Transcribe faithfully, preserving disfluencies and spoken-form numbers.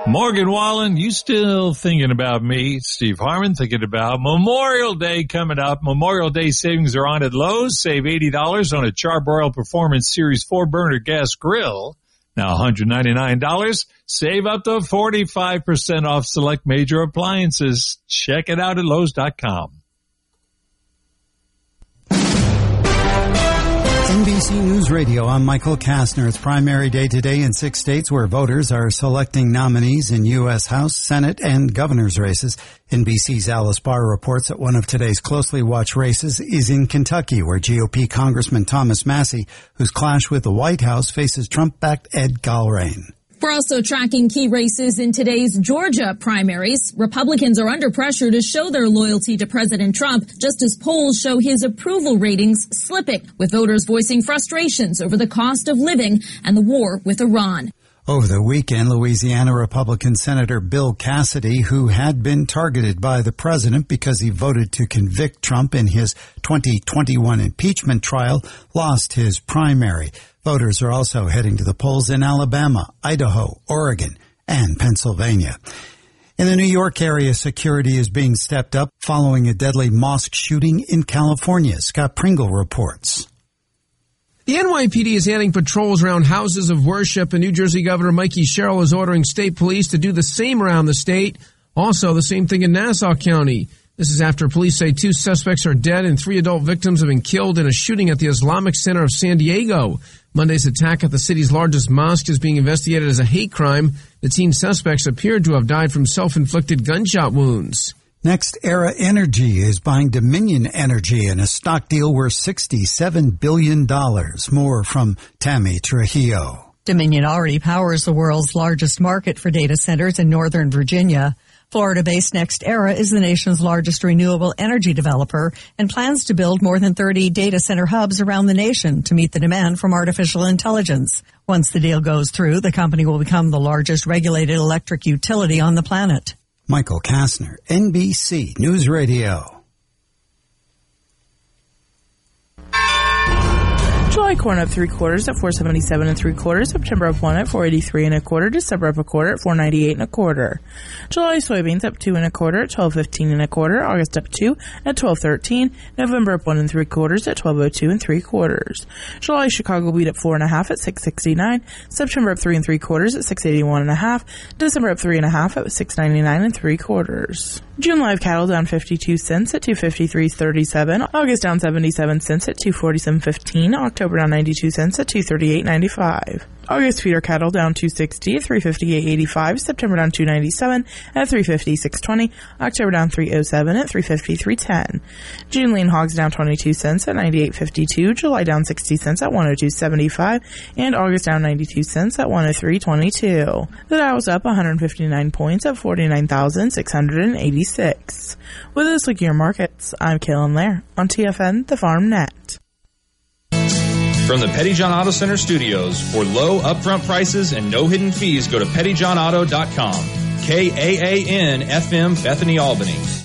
Morgan Wallen, you still thinking about me? Steve Harmon thinking about Memorial Day coming up. Memorial Day savings are on at Lowe's. Save eighty dollars on a Char-Broil Performance Series four burner gas grill. Now one hundred ninety-nine dollars. Save up to forty-five percent off select major appliances. Check it out at Lowe's dot com. N B C News Radio, I'm Michael Kastner. It's primary day today in six states where voters are selecting nominees in U S House, Senate, and governor's races. N B C's Alice Barr reports that one of today's closely watched races is in Kentucky, where G O P Congressman Thomas Massie, whose clash with the White House, faces Trump-backed Ed Galbraith. We're also tracking key races in today's Georgia primaries. Republicans are under pressure to show their loyalty to President Trump, just as polls show his approval ratings slipping, with voters voicing frustrations over the cost of living and the war with Iran. Over the weekend, Louisiana Republican Senator Bill Cassidy, who had been targeted by the president because he voted to convict Trump in his twenty twenty-one impeachment trial, lost his primary. Voters are also heading to the polls in Alabama, Idaho, Oregon, and Pennsylvania. In the New York area, security is being stepped up following a deadly mosque shooting in California. Scott Pringle reports. The N Y P D is adding patrols around houses of worship, and New Jersey Governor Mikey Sherrill is ordering state police to do the same around the state. Also, the same thing in Nassau County. This is after police say two suspects are dead and three adult victims have been killed in a shooting at the Islamic Center of San Diego. Monday's attack at the city's largest mosque is being investigated as a hate crime. The teen suspects appeared to have died from self-inflicted gunshot wounds. Next Era Energy is buying Dominion Energy in a stock deal worth sixty-seven billion dollars. More from Tammy Trujillo. Dominion already powers the world's largest market for data centers in Northern Virginia. Florida-based Next Era is the nation's largest renewable energy developer and plans to build more than thirty data center hubs around the nation to meet the demand from artificial intelligence. Once the deal goes through, the company will become the largest regulated electric utility on the planet. Michael Kastner, N B C News Radio. July corn up three quarters at four seventy-seven and three quarters. September up one at four eighty-three and a quarter. December up a quarter at four ninety-eight and a quarter. July soybeans up two and a quarter at twelve fifteen and a quarter. August up two at twelve thirteen. November up one and three quarters at twelve oh two and three quarters. July Chicago wheat up four and a half at six sixty-nine. September up three and three quarters at six eighty-one and a half. December up three and a half at six ninety-nine and three quarters. June live cattle down fifty-two cents at two fifty-three thirty-seven. August down seventy-seven cents at two forty-seven fifteen. October down ninety-two cents at two thirty-eight ninety-five. August feeder cattle down two sixty at three fifty-eight eighty-five. September down two ninety-seven at three fifty-six twenty. October down three oh seven at three fifty-three ten. June lean hogs down twenty-two cents at ninety-eight fifty-two. July down sixty cents at one oh two seventy-five. And August down ninety-two cents at one oh three twenty-two. The Dow was up one hundred fifty-nine points at forty-nine thousand six hundred eighty-six. With this look at your markets, I'm Kaylin Lair on T F N, the Farm Net. From the Pettyjohn Auto Center studios, for low upfront prices and no hidden fees, go to pettyjohn auto dot com. K A A N F M, Bethany, Albany.